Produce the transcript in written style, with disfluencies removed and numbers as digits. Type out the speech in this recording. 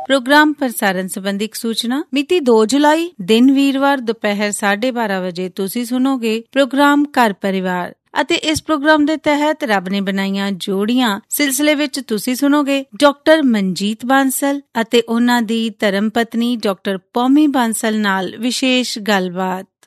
Programme ਪ੍ਰਸਾਰਣ ਸੰਬੰਧੀ ਸੂਚਨਾ। ਮਿਤੀ 2 ਜੁਲਾਈ ਦਿਨ ਵੀਰਵਾਰ ਦੁਪਹਿਰ 12:30 ਵਜੇ ਤੁਸੀਂ ਸੁਣੋਗੇ ਪ੍ਰੋਗਰਾਮ ਘਰ ਪਰਿਵਾਰ ਅਤੇ ਇਸ ਪ੍ਰੋਗਰਾਮ ਦੇ ਤਹਿਤ ਰੱਬ ਨੇ ਬਣਾਈਆਂ ਜੋੜੀਆਂ ਸਿਲਸਿਲੇ ਵਿੱਚ ਤੁਸੀਂ ਸੁਣੋਗੇ ਡਾਕਟਰ ਮਨਜੀਤ ਬਾਂਸਲ ਅਤੇ ਉਹਨਾਂ ਦੀ ਧਰਮ ਪਤਨੀ ਡਾਕਟਰ ਪੌਮੀ ਬਾਂਸਲ ਨਾਲ ਵਿਸ਼ੇਸ਼ ਗੱਲਬਾਤ।